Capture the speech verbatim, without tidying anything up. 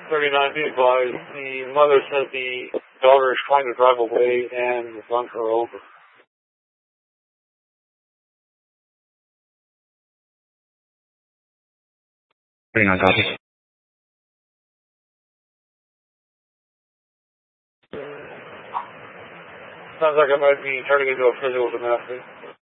thirty-nine, be advised. The mother says the daughter is trying to drive away and run her over. thirty-nine, copy. Sounds like it might be turning into a physical domestic.